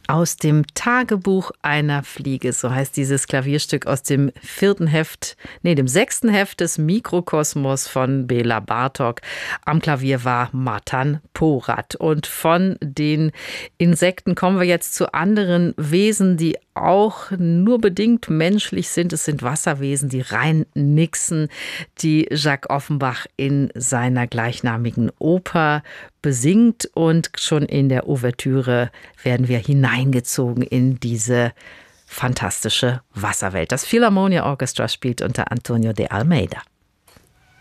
Aus dem Tagebuch einer Fliege, so heißt dieses Klavierstück aus dem dem 6. Heft des Mikrokosmos von Bela Bartók. Am Klavier war Matan Porat. Und von den Insekten kommen wir jetzt zu anderen Wesen, die auch nur bedingt menschlich sind. Es sind Wasserwesen, die Rheinnixen, die Jacques Offenbach in seiner gleichnamigen Oper besingt. Und schon in der Ouvertüre werden wir hineingezogen in diese fantastische Wasserwelt. Das Philharmonia Orchestra spielt unter Antonio de Almeida.